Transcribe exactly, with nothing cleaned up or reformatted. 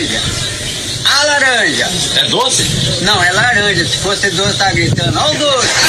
laranja. A laranja. É doce? Não, é laranja. Se fosse doce, tá gritando. Olha o doce.